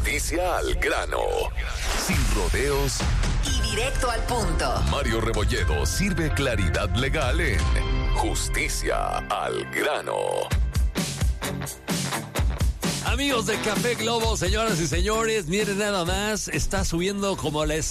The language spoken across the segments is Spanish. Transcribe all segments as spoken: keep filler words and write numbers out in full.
Justicia al grano. Sin rodeos y directo al punto. Mario Rebolledo sirve claridad legal en Justicia al grano. Amigos de Café Globo, señoras y señores, miren nada más, está subiendo como la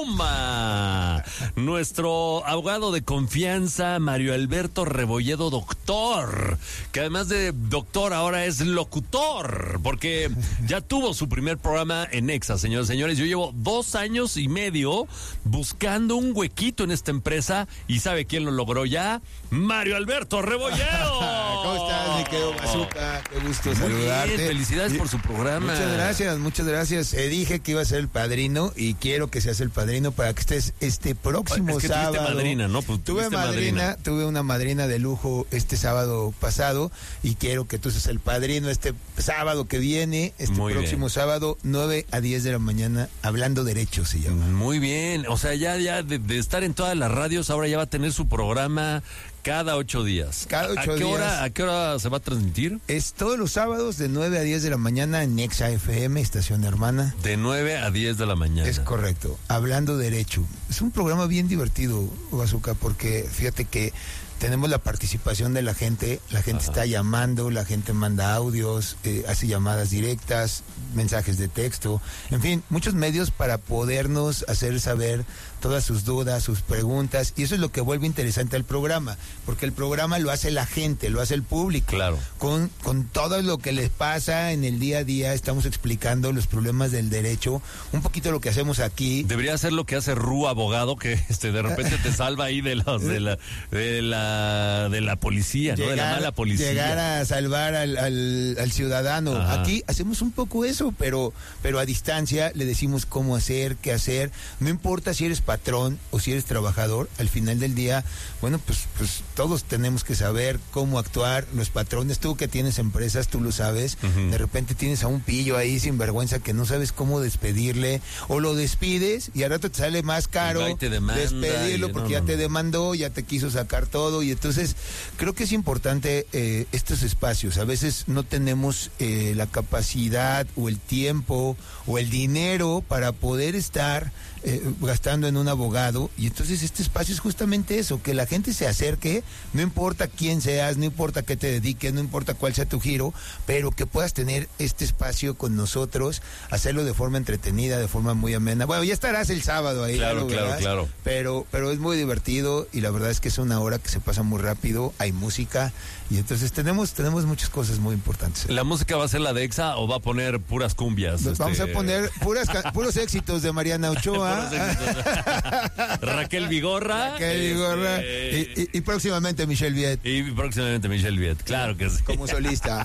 espuma nuestro abogado de confianza, Mario Alberto Rebolledo, doctor, que además de doctor ahora es locutor, porque ya tuvo su primer programa en Exa, señores y señores. Yo llevo dos años y medio buscando un huequito en esta empresa y ¿sabe quién lo logró ya? Mario Alberto Rebolledo. ¿Cómo estás, mi querido Bazooka? Qué gusto Muy saludarte. bien, felicidades por su programa. Muchas gracias, muchas gracias. Te dije que iba a ser el padrino y quiero que seas el padrino para que estés este próximo es que sábado. Tuviste madrina, ¿no? Pues tuve madrina, madrina, tuve una madrina de lujo este sábado pasado y quiero que tú seas el padrino este sábado que viene, este Muy próximo bien. sábado, nueve a diez de la mañana, Hablando Derecho se llama. Muy bien, o sea, ya, ya de, de estar en todas las radios, ahora ya va a tener su programa cada ocho días. Cada ocho ¿A qué días. hora, ¿A qué hora se va a transmitir? Es todos los sábados de nueve a diez de la mañana en Exa F M, estación hermana. De nueve a diez de la mañana. Es correcto, Hablando Derecho. Es un programa bien divertido, Bazooka, porque fíjate que tenemos la participación de la gente, la gente Ajá. está llamando, la gente manda audios, eh, hace llamadas directas, mensajes de texto, en fin, muchos medios para podernos hacer saber todas sus dudas, sus preguntas, y eso es lo que vuelve interesante al programa, porque el programa lo hace la gente, lo hace el público. Claro. Con, con todo lo que les pasa en el día a día, estamos explicando los problemas del derecho, un poquito lo que hacemos aquí. Debería hacer lo que hace Ru Abogado, que este de repente te salva ahí de los de la de la de la policía, ¿no? Llegar, de la mala policía. Llegar a salvar al, al, al ciudadano. Ajá. Aquí hacemos un poco eso, pero, pero a distancia le decimos cómo hacer, qué hacer. No importa si eres patrón o si eres trabajador, al final del día, bueno, pues, pues todos tenemos que saber cómo actuar. Los patrones, tú que tienes empresas, tú lo sabes. Uh-huh. De repente tienes a un pillo ahí sin vergüenza que no sabes cómo despedirle, o lo despides y al rato te sale más caro despedirlo porque no, no, ya te demandó, ya te quiso sacar todo. Y entonces creo que es importante eh, estos espacios. A veces no tenemos eh, la capacidad o el tiempo o el dinero para poder estar eh, gastando en un abogado, y entonces este espacio es justamente eso, que la gente se acerque, no importa quién seas, no importa qué te dediques, no importa cuál sea tu giro, pero que puedas tener este espacio con nosotros, hacerlo de forma entretenida, de forma muy amena. Bueno, ya estarás el sábado ahí, claro, ¿no? claro, ¿verdad? claro. Pero, pero es muy divertido y la verdad es que es una hora que se pasa muy rápido, hay música y entonces tenemos, tenemos muchas cosas muy importantes. ¿La música va a ser la de Exa o va a poner puras cumbias? Nos este... vamos a poner puras, puros éxitos de Mariana Ochoa. Raquel Vigorra. Raquel Vigorra. Este... Y, y, y próximamente Michelle Viet. Y próximamente Michelle Viet, claro que sí. Como solista.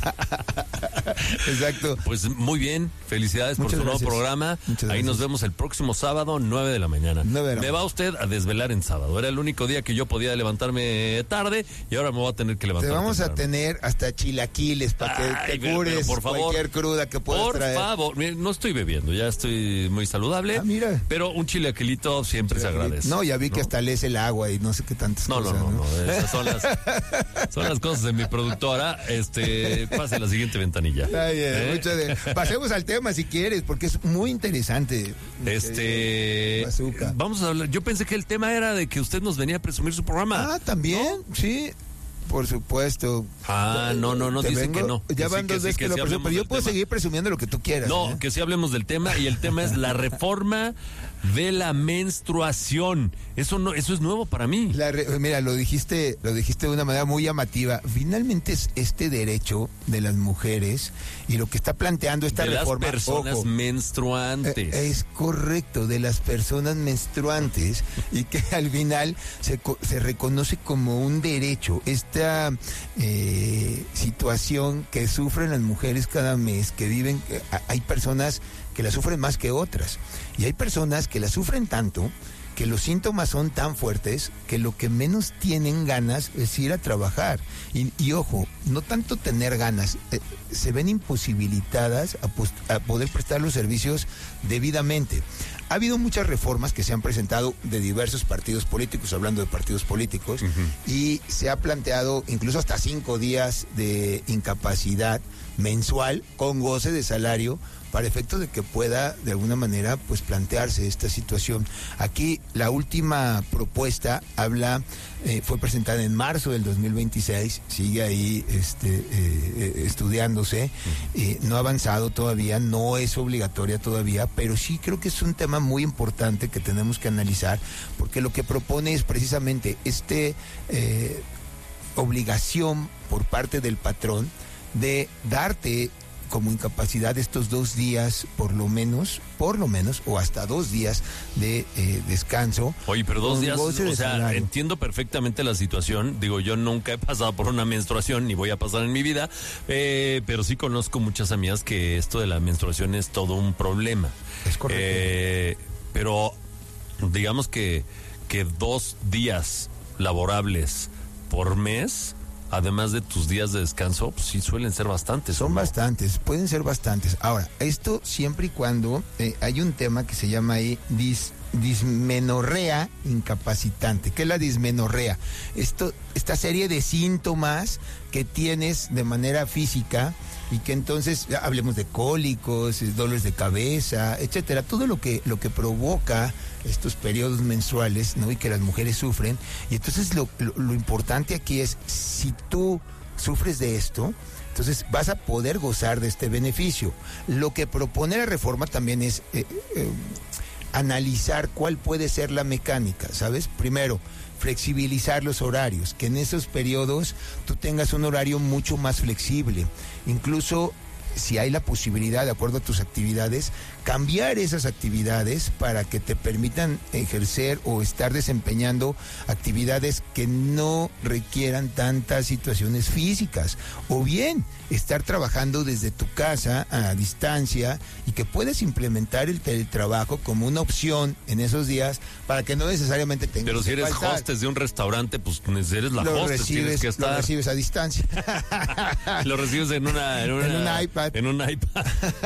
Exacto. Pues muy bien, felicidades Muchas por su gracias. nuevo programa. Muchas Ahí gracias. Nos vemos el próximo sábado, nueve de la mañana. nueve de la me va usted a desvelar en sábado. Era el único día que yo podía levantarme tarde y ahora me voy a tener que levantar. Te vamos temprano. a tener hasta chilaquiles para que Ay, te cures por favor, cualquier cruda que puedas por traer. Por favor, no estoy bebiendo, ya estoy muy saludable. Ah, mira. Pero un chilaquilito siempre Chilaquil. se agradece. No, ya vi ¿no? que hasta lees el agua y no sé qué tantas no, cosas. No, no, no, no, esas son las, son las cosas de mi productora. Este, pase a la siguiente ventanilla. Ay, ¿Eh? mucho de... Pasemos al tema si quieres, porque es muy interesante. Este, Bazooka. Vamos a hablar. Yo pensé que el tema era de que usted nos venía a presumir su programa. Ah, también, ¿no? Sí. Por supuesto. Ah, no, no, no, dice que no. Ya que van sí, dos que veces sí, que, que lo sí presumo, pero yo puedo tema. seguir presumiendo lo que tú quieras. No, ¿eh? que sí hablemos del tema, y el tema es la reforma de la menstruación. Eso no, eso es nuevo para mí. La re, mira, lo dijiste, lo dijiste de una manera muy llamativa. Finalmente es este derecho de las mujeres y lo que está planteando esta de reforma. De las personas ojo, menstruantes. Eh, es correcto, de las personas menstruantes y que al final se, se reconoce como un derecho. Esta eh, situación que sufren las mujeres cada mes, que viven, eh, hay personas que la sufren más que otras y hay personas que la sufren tanto que los síntomas son tan fuertes que lo que menos tienen ganas es ir a trabajar. Y, y ojo, no tanto tener ganas, eh, se ven imposibilitadas a, post, a poder prestar los servicios debidamente. Ha habido muchas reformas que se han presentado de diversos partidos políticos, hablando de partidos políticos, uh-huh. y se ha planteado incluso hasta cinco días de incapacidad mensual con goce de salario para efectos de que pueda de alguna manera pues plantearse esta situación. Aquí la última propuesta habla, eh, fue presentada en marzo del dos mil veintiséis, sigue ahí este, eh, estudiándose, eh, no ha avanzado todavía, no es obligatoria todavía, pero sí creo que es un tema muy importante que tenemos que analizar, porque lo que propone es precisamente este eh, obligación por parte del patrón de darte como incapacidad estos dos días, por lo menos, por lo menos, o hasta dos días de eh, descanso. Oye, pero dos días, o sea, salario. Entiendo perfectamente la situación. Digo, yo nunca he pasado por una menstruación, ni voy a pasar en mi vida, eh, pero sí conozco muchas amigas que esto de la menstruación es todo un problema. Es correcto. Eh, pero digamos que, que dos días laborables por mes, además de tus días de descanso, pues sí suelen ser bastantes. Son ¿no? bastantes, pueden ser bastantes. Ahora, esto siempre y cuando eh, hay un tema que se llama ahí dis, dismenorrea incapacitante. ¿Qué es la dismenorrea? Esto, esta serie de síntomas que tienes de manera física y que entonces, hablemos de cólicos, dolores de cabeza, etcétera, todo lo que, lo que provoca estos periodos menstruales, ¿no? Y que las mujeres sufren. Y entonces lo, lo, lo importante aquí es, si tú sufres de esto, entonces vas a poder gozar de este beneficio. Lo que propone la reforma también es eh, eh, analizar cuál puede ser la mecánica, ¿sabes? Primero, flexibilizar los horarios, que en esos periodos tú tengas un horario mucho más flexible. Incluso si hay la posibilidad, de acuerdo a tus actividades, cambiar esas actividades para que te permitan ejercer o estar desempeñando actividades que no requieran tantas situaciones físicas, o bien estar trabajando desde tu casa a distancia y que puedes implementar el teletrabajo como una opción en esos días para que no necesariamente tengas Pero si que eres faltar. hostess de un restaurante, pues eres la Lo hostess, tienes recibes, que lo estar. recibes a distancia. Lo recibes en una, en una En un iPad. En un iPad.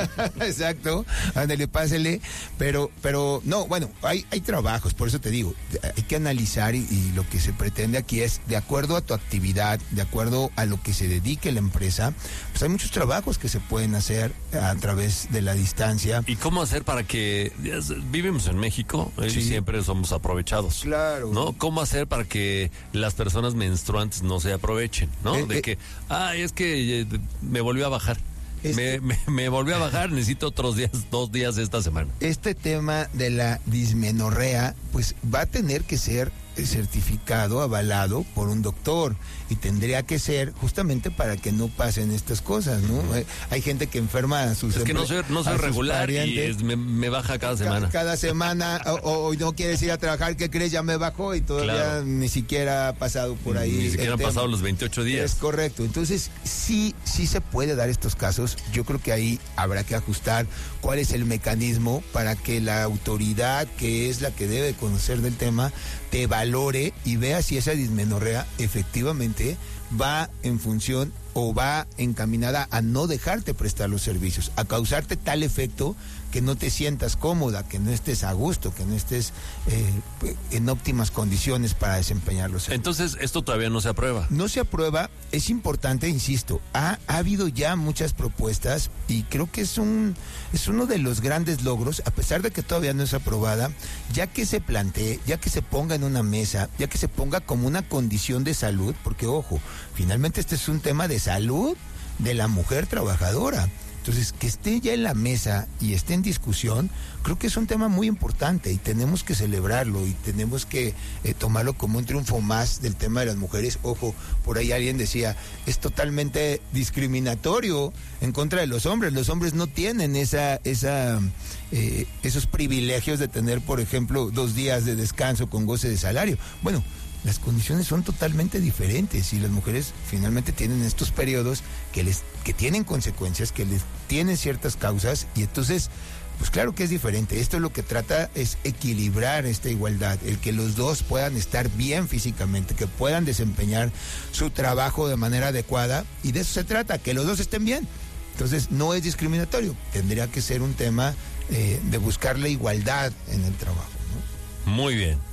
Exacto, ándale, pásele, pero, pero no, bueno, hay, hay trabajos, por eso te digo, hay que analizar y, y lo que se pretende aquí es, de acuerdo a tu actividad, de acuerdo a lo que se dedique la empresa, pues hay muchos trabajos que se pueden hacer a través de la distancia. ¿Y cómo hacer para que vivimos en México y Sí. siempre somos aprovechados? Claro. ¿No? ¿Cómo hacer para que las personas menstruantes no se aprovechen? ¿No? Eh, de eh. que, ah, es que eh, me volvió a bajar. Este- Me, me, me volvió a bajar, necesito otros días, dos días esta semana. Este tema de la dismenorrea, pues va a tener que ser certificado, avalado por un doctor, y tendría que ser justamente para que no pasen estas cosas, ¿no? Eh, Hay gente que enferma a sus Es que no empre- soy, no soy a sus regular y parientes. es- me, me baja cada Ca- semana. Cada semana, o, o no quieres ir a trabajar, ¿qué crees? Ya me bajó y todavía Claro. ni siquiera ha pasado por ahí. Ni siquiera el han tema. pasado los veintiocho días. Es correcto. Entonces, sí, sí se puede dar estos casos. Yo creo que ahí habrá que ajustar cuál es el mecanismo para que la autoridad, que es la que debe conocer del tema, te valore y vea si esa dismenorrea efectivamente va en función o va encaminada a no dejarte prestar los servicios, a causarte tal efecto que no te sientas cómoda, que no estés a gusto, que no estés eh, en óptimas condiciones para desempeñar los servicios. Entonces, esto todavía no se aprueba. No se aprueba, es importante, insisto, ha, ha habido ya muchas propuestas y creo que es un es uno de los grandes logros, a pesar de que todavía no es aprobada, ya que se plantee, ya que se ponga en una mesa, ya que se ponga como una condición de salud, porque ojo, finalmente este es un tema de salud de la mujer trabajadora. Entonces, que esté ya en la mesa y esté en discusión, creo que es un tema muy importante y tenemos que celebrarlo y tenemos que eh, tomarlo como un triunfo más del tema de las mujeres. Ojo, por ahí alguien decía, es totalmente discriminatorio en contra de los hombres. Los hombres no tienen esa, esa, eh, esos privilegios de tener, por ejemplo, dos días de descanso con goce de salario. Bueno, las condiciones son totalmente diferentes y las mujeres finalmente tienen estos periodos que les que tienen consecuencias, que les tienen ciertas causas y entonces, pues claro que es diferente. Esto lo que trata es equilibrar esta igualdad, el que los dos puedan estar bien físicamente, que puedan desempeñar su trabajo de manera adecuada y de eso se trata, que los dos estén bien. Entonces no es discriminatorio, tendría que ser un tema eh, de buscar la igualdad en el trabajo, ¿no? Muy bien. Pues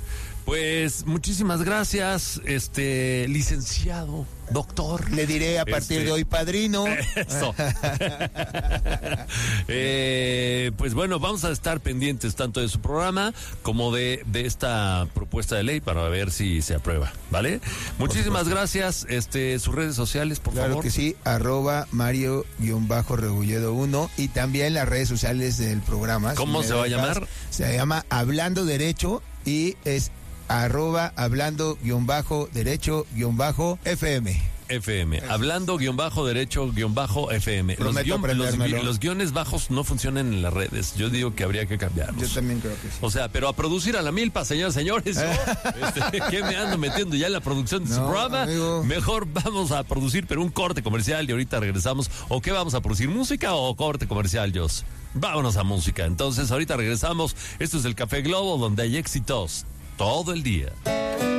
Pues muchísimas gracias, este licenciado, doctor. Le diré a partir Este, de hoy padrino. Eso. eh, pues bueno, vamos a estar pendientes tanto de su programa como de, de esta propuesta de ley para ver si se aprueba, ¿vale? Muchísimas gracias. Este, sus redes sociales, por Claro favor. que sí, arroba Mario-Rebulledo uno y también las redes sociales del programa. ¿Cómo si se me va a dejas, llamar? Se llama Hablando Derecho y es arroba hablando guión bajo derecho guión bajo F M. F M, hablando guión bajo derecho guión bajo F M. Los, Prometo guion- los, aprendérmelo. gui- los guiones bajos no funcionan en las redes. Yo digo que habría que cambiarlos. Yo también creo que sí. O sea, pero a producir a la milpa, señoras y señores. ¿no? Este, ¿qué me ando metiendo ya en la producción de su No, programa? amigo. Mejor vamos a producir, pero un corte comercial y ahorita regresamos. ¿O qué vamos a producir? ¿Música o corte comercial, Jos? Vámonos a música. Entonces, ahorita regresamos. Esto es el Café Globo, donde hay éxitos todo el día.